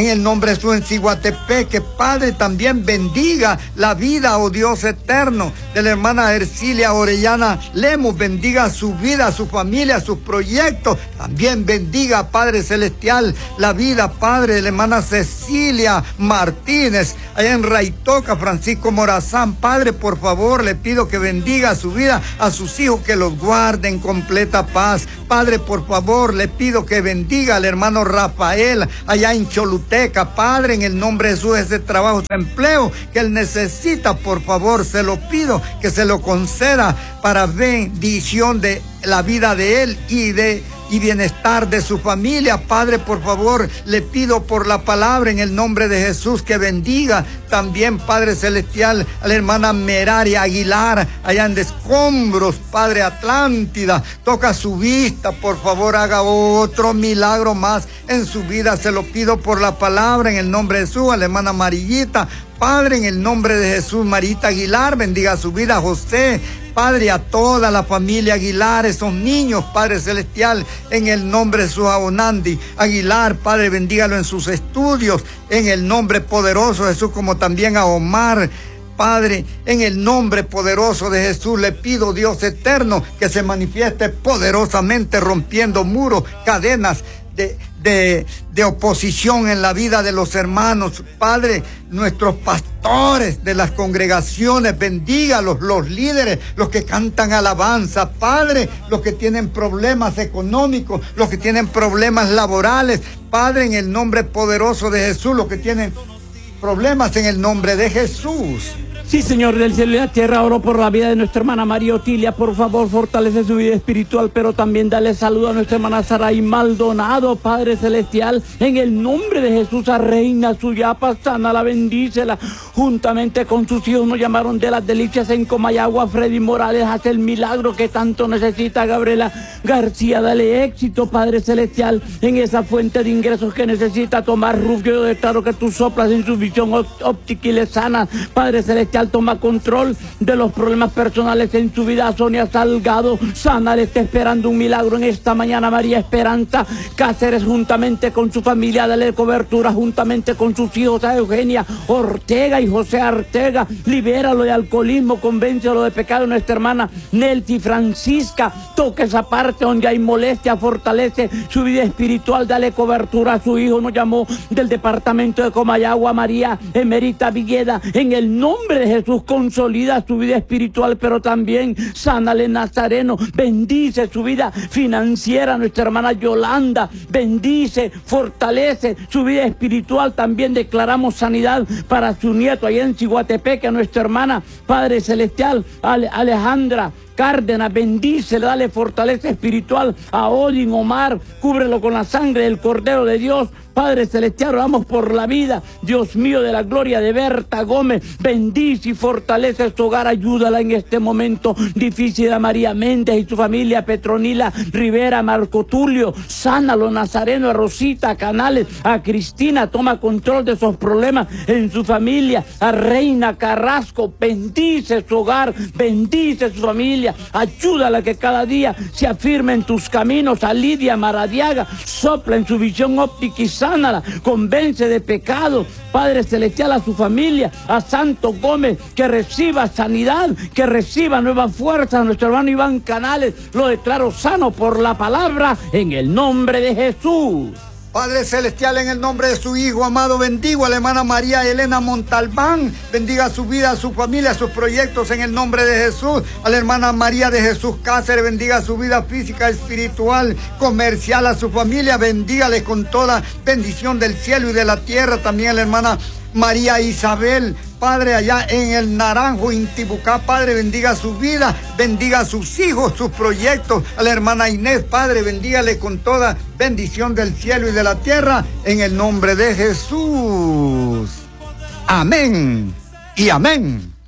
en el nombre de Jesús en Ciguatepeque. Padre, también bendiga la vida, oh Dios eterno, de la hermana Ercilia Orellana Lemus. Bendiga su vida, su familia, sus proyectos. También bendiga, Padre celestial, la vida, Padre, de la hermana Cecilia Martínez, allá en Raitoca, Francisco Morazán. Padre, por favor, le pido que bendiga su vida, a sus hijos, que los guarde en completa paz. Padre, por favor, le pido que bendiga al hermano Rafael, allá en Choluteca. Padre, en el nombre de Jesús, ese trabajo, ese empleo que él necesita, por favor, se lo pido, que se lo conceda para bendición de la vida de él y de y bienestar de su familia. Padre, por favor, le pido por la palabra en el nombre de Jesús que bendiga también, Padre celestial, a la hermana Merari Aguilar, allá en Escombros, Padre Atlántida. Toca su vista, por favor, haga otro milagro más en su vida. Se lo pido por la palabra en el nombre de Jesús, a la hermana Amarillita. Padre, en el nombre de Jesús, Marita Aguilar, bendiga su vida, José. Padre, a toda la familia Aguilar, esos niños, Padre celestial, en el nombre de su Abonandi Aguilar, Padre, bendígalo en sus estudios, en el nombre poderoso de Jesús, como también a Omar. Padre, en el nombre poderoso de Jesús, le pido, Dios eterno, que se manifieste poderosamente, rompiendo muros, cadenas de, de, de oposición en la vida de los hermanos. Padre, nuestros pastores de las congregaciones, bendígalos, los líderes, los que cantan alabanza. Padre, los que tienen problemas económicos, los que tienen problemas laborales. Padre, en el nombre poderoso de Jesús, los que tienen problemas, en el nombre de Jesús. Sí, Señor del cielo y la tierra, oro por la vida de nuestra hermana María Otilia. Por favor, fortalece su vida espiritual, pero también dale salud a nuestra hermana Saray Maldonado, Padre celestial. En el nombre de Jesús, a reina suya, sánala, bendícela. Juntamente con sus hijos nos llamaron de las delicias en Comayagua. Freddy Morales, hace el milagro que tanto necesita. Gabriela García, dale éxito, Padre celestial, en esa fuente de ingresos que necesita. Tomar Rufio, yo declaro que tú soplas en su visión óptica y le sanas, Padre celestial. Toma control de los problemas personales en su vida. Sonia Salgado, sana, le está esperando un milagro en esta mañana. María Esperanza Cáceres, juntamente con su familia, dale cobertura, juntamente con sus hijos, a Eugenia Ortega y José Ortega, libéralo de alcoholismo, convéncelo de pecado. Nuestra hermana Nelty Francisca, toca esa parte donde hay molestia, fortalece su vida espiritual, dale cobertura a su hijo. Nos llamó del departamento de Comayagua, María Emerita Villeda, en el nombre de Jesús, consolida su vida espiritual, pero también sánale, Nazareno, bendice su vida financiera. Nuestra hermana Yolanda, bendice, fortalece su vida espiritual. También declaramos sanidad para su nieto allá en Ciguatepeque, nuestra hermana, Padre celestial, Ale, Alejandra Cárdenas, bendice, dale fortaleza espiritual a Odin Omar, cúbrelo con la sangre del Cordero de Dios. Padre celestial, oramos por la vida, Dios mío, de la gloria de Berta Gómez. Bendice y fortalece su hogar, ayúdala en este momento difícil. A María Méndez y su familia, Petronila Rivera, Marco Tulio, sánalo, Nazareno, a Rosita Canales, a Cristina, toma control de esos problemas en su familia. A Reina Carrasco, bendice su hogar, bendice su familia, ayúdala que cada día se afirme en tus caminos. A Lidia Maradiaga, sopla en su visión óptica y sánala, convence de pecado, Padre celestial, a su familia. A Santo Gómez, que reciba sanidad, que reciba nueva fuerza. A nuestro hermano Iván Canales, lo declaro sano por la palabra, en el nombre de Jesús. Padre celestial, en el nombre de su Hijo amado, bendigo a la hermana María Elena Montalbán, bendiga su vida, su familia, sus proyectos, en el nombre de Jesús. A la hermana María de Jesús Cáceres, bendiga su vida física, espiritual, comercial, a su familia, bendígale con toda bendición del cielo y de la tierra. También a la hermana María Isabel, Padre, allá en el Naranjo, Intibucá, Padre, bendiga su vida, bendiga a sus hijos, sus proyectos. A la hermana Inés, Padre, bendígale con toda bendición del cielo y de la tierra, en el nombre de Jesús. Amén y amén.